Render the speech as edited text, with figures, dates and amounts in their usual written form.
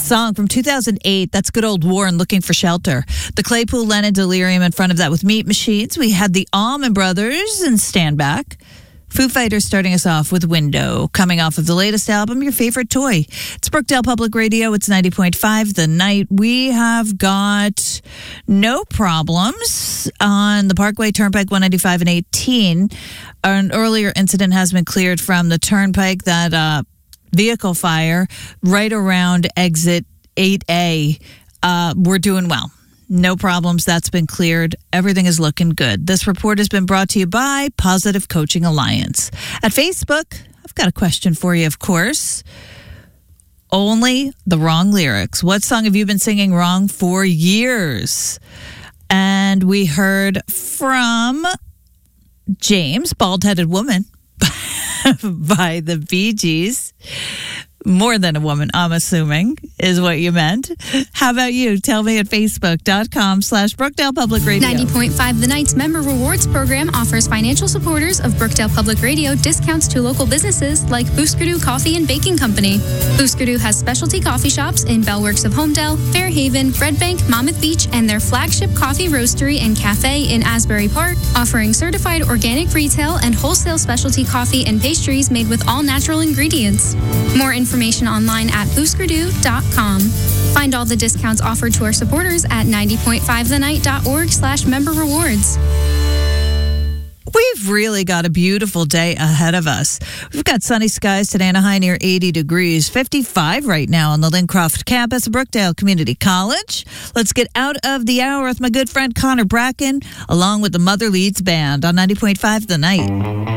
song from 2008. That's good old Warren, Looking for Shelter. The Claypool, Lennon, Delirium in front of that with Meat Machines. We had the Allman Brothers and Stand Back. Foo Fighters starting us off with Window, coming off of the latest album, Your Favorite Toy. It's Brookdale Public Radio. It's 90.5 The Night. We have got no problems on the Parkway, Turnpike 195 and 18. An earlier incident has been cleared from the Turnpike, that vehicle fire right around exit 8A. We're doing well. No problems. That's been cleared. Everything is looking good. This report has been brought to you by Positive Coaching Alliance. At Facebook, I've got a question for you, of course. Only the wrong lyrics. What song have you been singing wrong for years? And we heard from James, Bald-Headed Woman, by the Bee Gees. More than a woman, I'm assuming, is what you meant. How about you? Tell me at facebook.com/Brookdale Public Radio. 90.5 The Night's Member Rewards Program offers financial supporters of Brookdale Public Radio discounts to local businesses like Booskerdoo Coffee and Baking Company. Booskerdoo has specialty coffee shops in Bellworks of Homedale, Fairhaven, Red Bank, Monmouth Beach, and their flagship coffee roastery and cafe in Asbury Park, offering certified organic retail and wholesale specialty coffee and pastries made with all natural ingredients. More information online at booskerdoo.com. Find all the discounts offered to our supporters at 90.5thenight.org/member rewards. We've really got a beautiful day ahead of us. We've got sunny skies today and a high near 80 degrees, 55 right now on the Lincroft campus of Brookdale Community College. Let's get out of the hour with my good friend Connor Bracken, along with the Mother Leeds Band on 90.5 The Night.